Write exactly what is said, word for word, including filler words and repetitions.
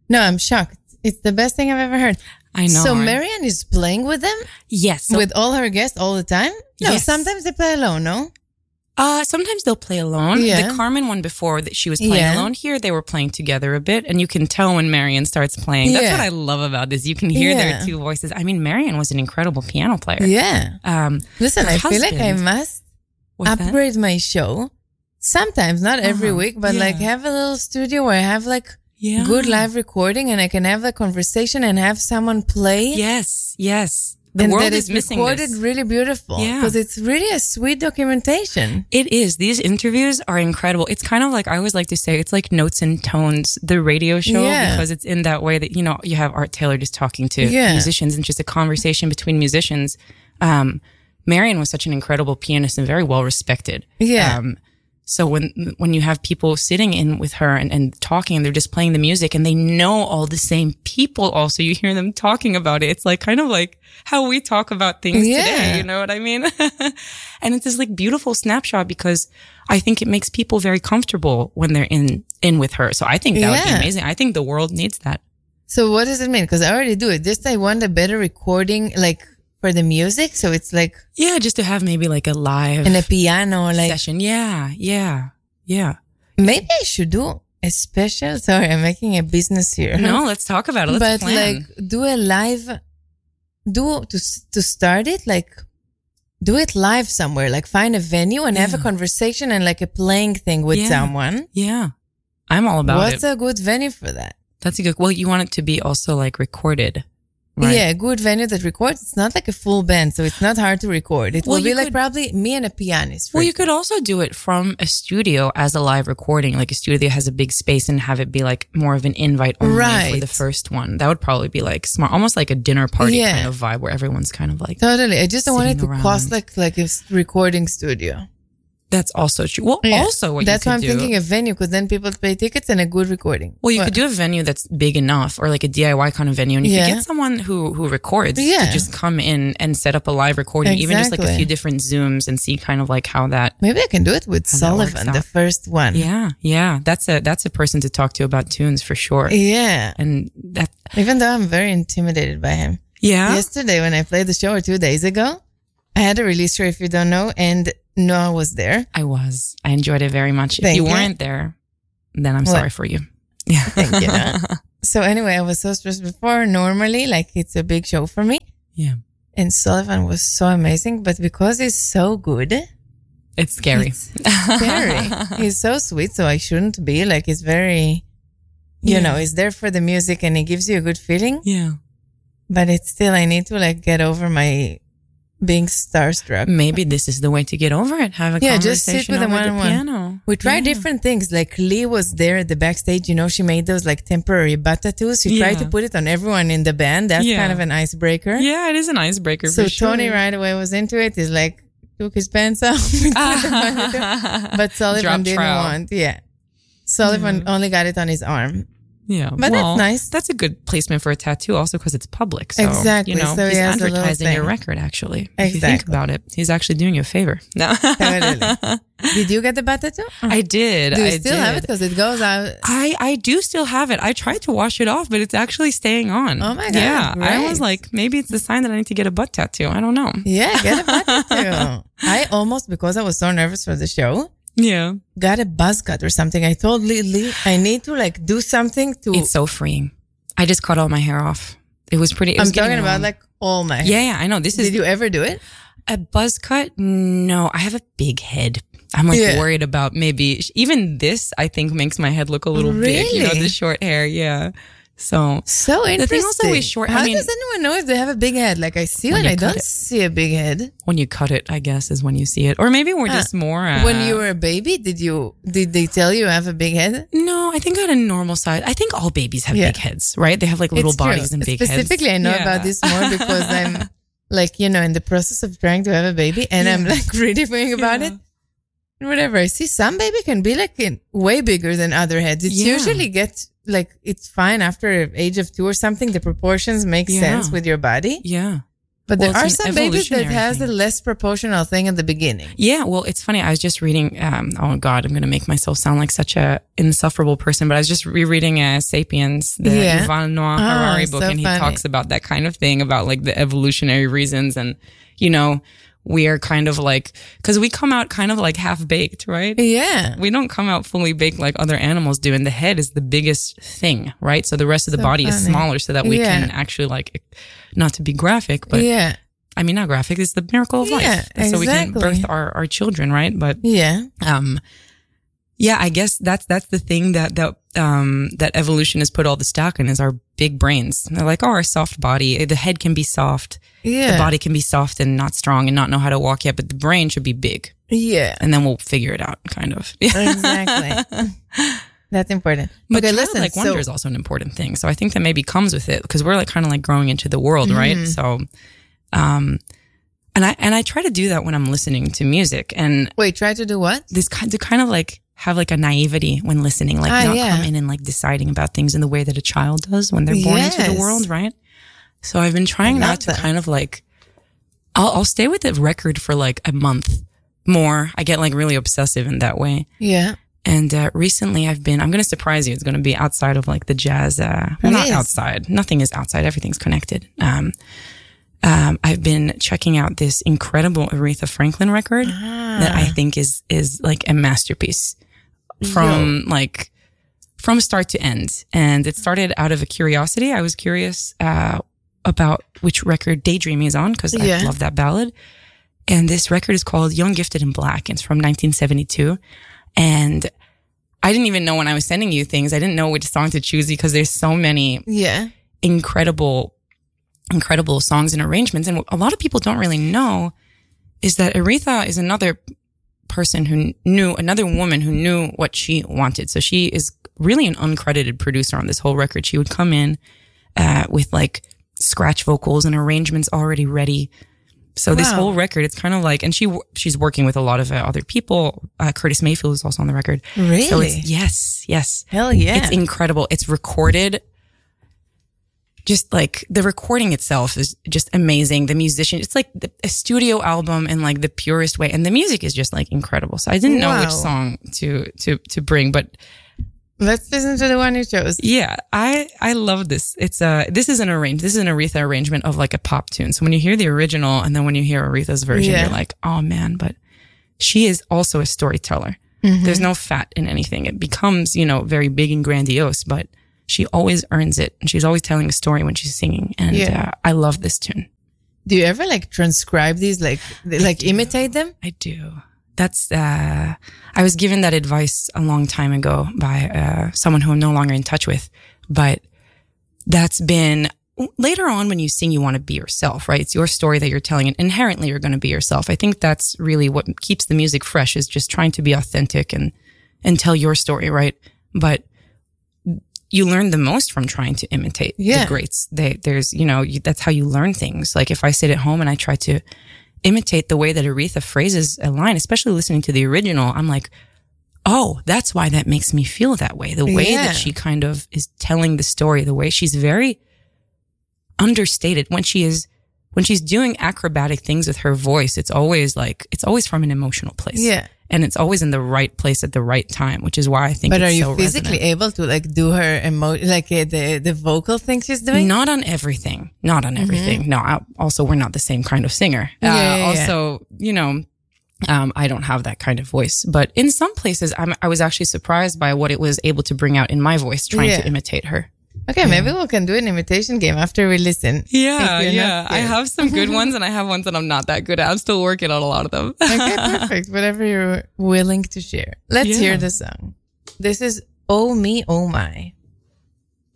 No, I'm shocked. It's the best thing I've ever heard. I know. So right? Marianne is playing with them? Yes. So, with all her guests all the time? No, yes. sometimes they play alone, no? Uh, sometimes they'll play alone. Yeah. The Carmen one before that she was playing Yeah. alone. Here they were playing together a bit, and you can tell when Marianne starts playing. That's Yeah. what I love about this. You can hear Yeah. their two voices. I mean, Marianne was an incredible piano player. Yeah. Um, Listen, her I feel like I husband- must what's that? upgrade my show. Sometimes, not every Uh-huh. week, but Yeah. like have a little studio where I have like Yeah. good live recording and I can have a conversation and have someone play. Yes, yes. The and world that is is missing recorded this. really beautiful. Yeah. Because it's really a sweet documentation. It is. These interviews are incredible. It's kind of like, I always like to say, it's like Notes and Tones, the radio show, Yeah. because it's in that way that, you know, you have Art Taylor just talking to Yeah. musicians and just a conversation between musicians. Um, Marianne was such an incredible pianist and very well respected. Yeah. Um, so when when you have people sitting in with her and, and talking and they're just playing the music and they know all the same people also, you hear them talking about it. It's like kind of like how we talk about things Yeah. today, you know what I mean? And it's this like beautiful snapshot because I think it makes people very comfortable when they're in, in with her. So I think that would be Yeah. amazing. I think the world needs that. So what does it mean? Because I already do it. Just I want a better recording, like for the music. So it's like Yeah, just to have maybe like a live in a piano, like session. Yeah, yeah, yeah. maybe I should do a special. Sorry, I'm making a business here. No, let's talk about it. Let's but plan. like do a live, do to to start it like do it live somewhere. Like find a venue and have a Yeah. conversation and like a playing thing with Yeah. someone. Yeah, I'm all about What's it. a good venue for that? That's a good. Well, you want it to be also like recorded, right? Yeah, a good venue that records. It's not like a full band, so it's not hard to record. It Well, will be you like could- probably me and a pianist. for Well, you could also do it from a studio as a live recording, like a studio that has a big space, and have it be like more of an invite only for Right. the first one. That would probably be like smart, almost like a dinner party Yeah. kind of vibe where everyone's kind of like. Totally. I just don't want it to Sitting cost around. like like a s- recording studio. That's also true. Well, Yeah. also what That's you why could I'm do. thinking a venue because then people pay tickets and a good recording. Well, you What? could do a venue that's big enough, or like a D I Y kind of venue, and you Yeah. could get someone who who records Yeah. to just come in and set up a live recording, even just like a Exactly. few different Zooms, and see kind of like how that. Maybe I can do it with How that works Sullivan, out. the first one. Yeah, yeah, that's a that's a person to talk to about tunes for sure. Yeah. And that, Even though I'm very intimidated by him. yeah, Yesterday when I played the show or two days ago, I had a release show if you don't know, and Noah was there. I was. I enjoyed it very much. Thank if you, you. weren't there, then I'm What? sorry for you. Yeah, Thank you. So anyway, I was so stressed before. Normally, like it's a big show for me. yeah, And Sullivan was so amazing, but because he's so good, it's scary. it's scary. He's so sweet, so I shouldn't be. Like he's very, you Yeah. know, he's there for the music and he gives you a good feeling. Yeah, But it's still, I need to like get over my being starstruck. maybe this is the way to get over it. Have a Yeah, just conversation sit with a over the one-on-one. piano. We tried Yeah. different things. Like Lee was there at the backstage. You know, she made those like temporary butt tattoos. She tried Yeah. to put it on everyone in the band. That's Yeah. kind of an icebreaker. Yeah, it is an icebreaker So for sure. Tony right away was into it. He's like, took his pants off. But Sullivan Drop didn't trowel. want. Yeah. Sullivan only got it on his arm. Yeah, But that's well, nice. That's a good placement for a tattoo, also because it's public. So, Exactly, You know, so he he's has a little advertising your thing. record. Actually, if you think Exactly. about it, he's actually doing you a favor. No, Totally. Did you get the butt tattoo? I did. Do you I still did. have it? Because it goes out. I, I do still have it. I tried to wash it off, but it's actually staying on. Oh my God, Yeah. I was great. like, maybe it's the sign that I need to get a butt tattoo. I don't know. Yeah, get a butt tattoo. I almost, because I was so nervous for the show, Yeah. got a buzz cut or something. I told Lily I need to like do something to. It's so freeing. I just cut all my hair off. It was pretty. It was I'm talking getting about long. like all my. Yeah, yeah, I know. This is Did you ever do it? a buzz cut. No, I have a big head. I'm like Yeah. worried about maybe even this. I think makes my head look a little big. You know, Really? the short hair. Yeah. So So The interesting. thing also is short- I How mean- does anyone know if they have a big head? Like I see When one, you I cut don't it. see a big head. when you cut it, I guess is when you see it, or maybe we're Ah. just more. Uh, When you were a baby, did you did they tell you you have a big head? No, I think at a normal size. I think all babies have Yeah. big heads, right? They have like little It's true. bodies and big heads. Specifically, I know Yeah. about this more because I'm like, you know, in the process of trying to have a baby and I'm Yeah. like reading about Yeah. it. And whatever. I see some baby can be like in, way bigger than other heads. It's Yeah. usually get like, it's fine after age of two or something. The proportions make Yeah. sense with your body. Yeah. But there Well, are it's an some babies that evolutionary has thing. a less proportional thing at the beginning. Yeah, well, it's funny. I was just reading. Um, oh God, I'm going to make myself sound like such a insufferable person. But I was just rereading uh, *Sapiens*, the Yeah. Yuval Noah Oh, Harari book, so and he funny. talks about that kind of thing, about like the evolutionary reasons, and you know, we are kind of like, because we come out kind of like half baked, right? Yeah. We don't come out fully baked like other animals do, and the head is the biggest thing, right? So the rest of the So body is funny. smaller, so that we Yeah. can actually like, not to be graphic, but yeah. I mean, not graphic. It's the miracle of Yeah, life. So we can exactly. birth our, our children, right? But Yeah. um, yeah, I guess that's that's the thing that that um that evolution has put all the stock in, is our big brains. They're like, oh, our soft body, the head can be soft, Yeah. the body can be soft and not strong and not know how to walk yet, but the brain should be big, Yeah. and then we'll figure it out, kind of. Exactly. That's important. But okay, childlike listen. wonder So, is also an important thing. So I think that maybe comes with it, because we're like kind of like growing into the world, right? Mm-hmm. So, um, and I and I try to do that when I'm listening to music, and wait, try to do what? this kind to kind of like have like a naivety when listening, like Ah, not yeah. come in and like deciding about things in the way that a child does when they're born into Yes. the world, right? So I've been trying I love not to that. kind of like, I'll, I'll stay with the record for like a month more. I get like really obsessive in that way. Yeah. And uh, recently I've been, I'm going to surprise you. It's going to be outside of like the jazz. Uh, well, not Yes. outside. Nothing is outside. Everything's connected. Um, um, I've been checking out this incredible Aretha Franklin record Ah. that I think is, is like a masterpiece from like, from start to end. And it started out of a curiosity. I was curious, uh, about which record Daydream is on, because Yeah. I love that ballad. And this record is called Young, Gifted, and Black. It's from nineteen seventy-two. And I didn't even know when I was sending you things, I didn't know which song to choose, because there's so many Yeah. incredible, incredible songs and arrangements. And what a lot of people don't really know is that Aretha is another person who knew, another woman who knew what she wanted. So she is really an uncredited producer on this whole record. She would come in uh, with like scratch vocals and arrangements already ready. So this Wow. whole record, it's kind of like, and she she's working with a lot of uh, other people. Uh, Curtis Mayfield is also on the record. Really? So it's, yes, yes. Hell yeah. It's incredible. It's recorded. Just like the recording itself is just amazing. The musician, it's like the, a studio album in like the purest way. And the music is just like incredible. So I didn't know which Wow. song to, to, to bring, but Let's listen to the one you chose. yeah, I, I love this. It's a, this is an arrange, this is an Aretha arrangement of like a pop tune. So when you hear the original and then when you hear Aretha's version, Yeah. you're like, oh man, but she is also a storyteller. Mm-hmm. There's no fat in anything. It becomes, you know, very big and grandiose, but she always earns it. And she's always telling a story when she's singing. And Yeah. uh, I love this tune. Do you ever like transcribe these, like, like imitate them? I do. That's, uh, I was given that advice a long time ago by, uh, someone who I'm no longer in touch with, but that's been later on when you sing, you want to be yourself, right? It's your story that you're telling, and inherently you're going to be yourself. I think that's really what keeps the music fresh, is just trying to be authentic and, and tell your story, right? But you learn the most from trying to imitate Yeah. the greats. They, there's, you know, you, that's how you learn things. Like if I sit at home and I try to imitate the way that Aretha phrases a line, especially listening to the original, I'm like, oh, that's why that makes me feel that way. The way Yeah. that she kind of is telling the story, the way she's very understated when she is, when she's doing acrobatic things with her voice, it's always like, it's always from an emotional place. Yeah. And it's always in the right place at the right time, which is why I think But it's are you so physically resonant. able to like do her emo, like uh, the, the vocal thing she's doing? Not on everything. Not on everything. No, I, also, we're not the same kind of singer. Yeah, uh, yeah, yeah. Also, you know, um, I don't have that kind of voice. But in some places, I'm, I was actually surprised by what it was able to bring out in my voice, trying Yeah. to imitate her. Okay, maybe we can do an imitation game after we listen. Yeah, If you're yeah. not I scared. have some good ones and I have ones that I'm not that good at. I'm still working on a lot of them. Okay, perfect. Whatever you're willing to share. Let's Yeah. hear the song. This is Oh Me, Oh My.